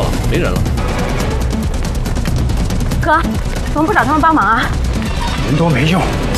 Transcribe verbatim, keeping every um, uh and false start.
了，没人了。 哥，怎么不找他们帮忙啊？ 人多没用，